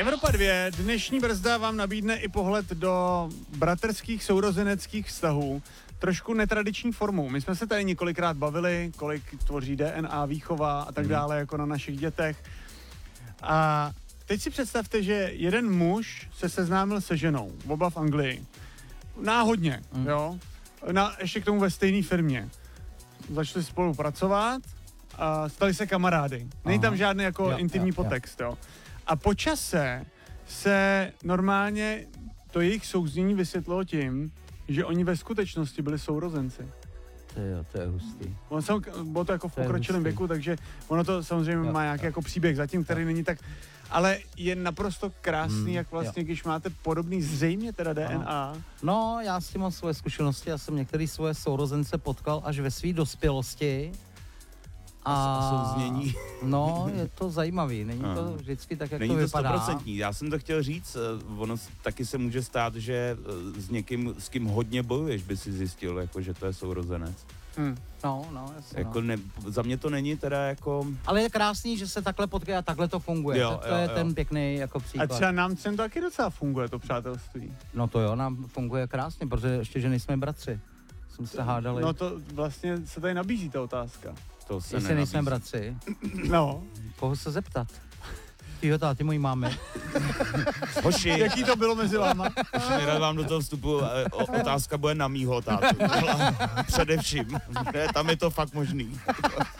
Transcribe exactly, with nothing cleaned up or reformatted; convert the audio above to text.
Evropa dva, dnešní brzda vám nabídne i pohled do bratrských sourozeneckých vztahů. Trošku netradiční formou. My jsme se tady několikrát bavili, kolik tvoří D N A, výchova a tak dále, jako na našich dětech. A teď si představte, že jeden muž se seznámil se ženou, oba v Anglii. Náhodně, mm. jo. Na, ještě k tomu ve stejné firmě. Začali spolupracovat a stali se kamarády. Není tam žádný jako jo, intimní jo, podtext, jo. A po čase se normálně to jejich souznění vysvětlilo tím, že oni ve skutečnosti byli sourozenci. To jo, to je hustý. On sam, bylo to jako v pokročilém věku, takže ono to samozřejmě jo, má nějaký jo. jako příběh zatím, který jo. není tak... Ale je naprosto krásný, hmm, jak vlastně, jo. když máte podobný zřejmě teda D N A. No, já s tím mám svoje zkušenosti, já jsem některý svoje sourozence potkal až ve své dospělosti. A souznění. No, je to zajímavý, není to vždycky tak, jak není to vypadá. Není to stoprocentní, já jsem to chtěl říct, ono taky se může stát, že s někým, s kým hodně bojuješ, by si zjistil, jako, že to je sourozenec. Hmm. No, no, jasně, jako no. Ne, za mě to není teda jako... Ale je krásný, že se takhle potkají a takhle to funguje. Jo, to, to jo, je jo. ten pěkný jako příklad. A třeba nám sem to taky docela funguje, to přátelství. No to jo, nám funguje krásně, protože ještě, že nejsme bratři. Jsme se hádali. No to vlastně se tady nabízí ta otázka. To se Jestli nejsme bratři. No. Koho se zeptat? Týho táty mojí máme. Hoši. Jaký to bylo mezi váma? Už nerad vám do toho vstupu, o, otázka bude na mýho tátu. Především. Ne, tam je to fakt možný.